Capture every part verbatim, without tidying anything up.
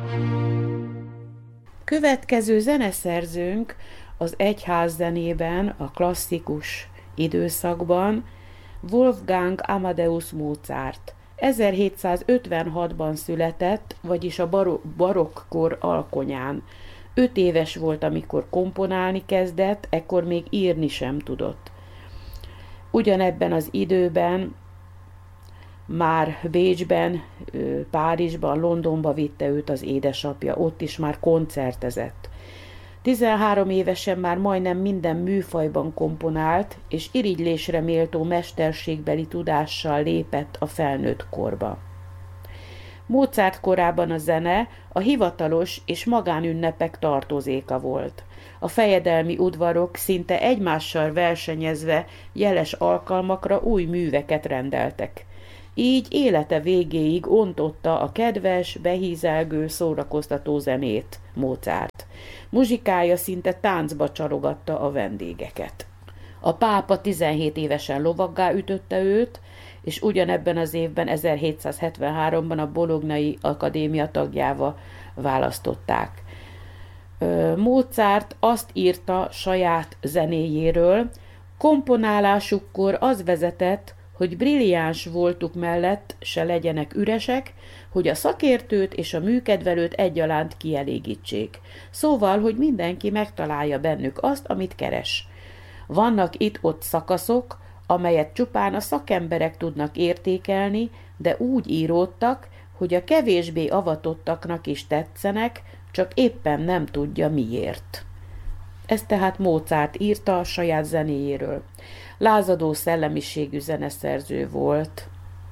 Következő zeneszerzőnk az egyház zenében, a klasszikus időszakban Wolfgang Amadeus Mozart. ezerhétszázötvenhatban született, vagyis a barok- barokkor alkonyán. Öt éves volt, amikor komponálni kezdett, ekkor még írni sem tudott. Ugyanebben az időben már Bécsben, Párizsban, Londonba vitte őt az édesapja, ott is már koncertezett. tizenhárom évesen már majdnem minden műfajban komponált, és irigylésre méltó mesterségbeli tudással lépett a felnőtt korba. Mozart korában a zene a hivatalos és magánünnepek tartozéka volt. A fejedelmi udvarok szinte egymással versenyezve jeles alkalmakra új műveket rendeltek. Így élete végéig ontotta a kedves, behízelgő, szórakoztató zenét Mozart. Muzsikája szinte táncba csalogatta a vendégeket. A pápa tizenhét évesen lovaggá ütötte őt, és ugyanebben az évben, ezerhétszázhetvenháromban a Bolognai Akadémia tagjává választották. Mozart azt írta saját zenéjéről, komponálásukkor az vezetett, hogy brilliáns voltuk mellett se legyenek üresek, hogy a szakértőt és a műkedvelőt egyaránt kielégítsék. Szóval, hogy mindenki megtalálja bennük azt, amit keres. Vannak itt-ott szakaszok, amelyet csupán a szakemberek tudnak értékelni, de úgy íródtak, hogy a kevésbé avatottaknak is tetszenek, csak éppen nem tudja miért. Ez tehát Mozart írta a saját zenéjéről. Lázadó szellemiségű zeneszerző volt.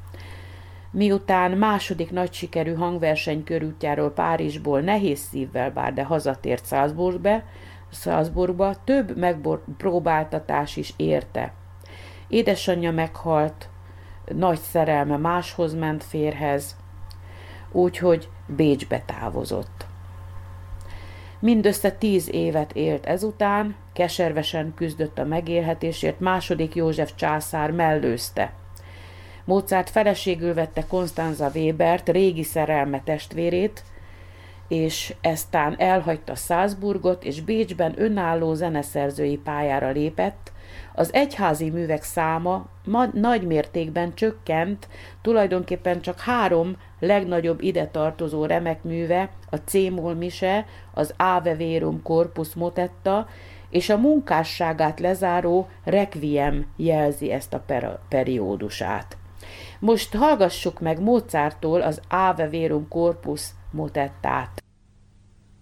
Miután második nagy sikerű hangverseny körútjáról Párizsból nehéz szívvel bár, de hazatért Salzburgbe, Salzburgba, több megpróbáltatás is érte. Édesanyja meghalt, nagy szerelme máshoz ment férhez, úgyhogy Bécsbe távozott. Mindössze tíz évet élt ezután, keservesen küzdött a megélhetésért, második József császár mellőzte. Mozart feleségül vette Constanza Webert, régi szerelme testvérét, és eztán elhagyta Salzburgot, és Bécsben önálló zeneszerzői pályára lépett. Az egyházi művek száma nagy mértékben csökkent, tulajdonképpen csak három legnagyobb ide tartozó remek műve, a C-moll mise, az Ave Verum Corpus motetta, és a munkásságát lezáró Requiem jelzi ezt a per- periódusát. Most hallgassuk meg Mozarttól az Ave Verum Corpus motettát.